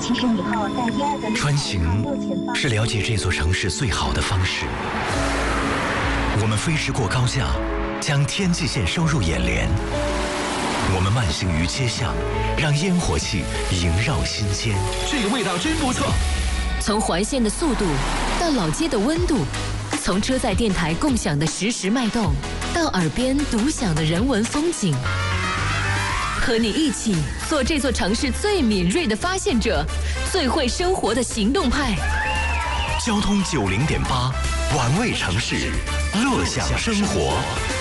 骑乘以后在第二个穿行是了解这座城市最好的方式。我们飞驰过高架，将天际线收入眼帘。我们慢行于街巷，让烟火气萦绕心间。 这个味道真不错。 从环线的速度到老街的温度，从车载电台共享的实时脉动，到耳边独享的人文风景。和你一起做这座城市最敏锐的发现者，最会生活的行动派。 交通90.8，玩味城市，乐享生活。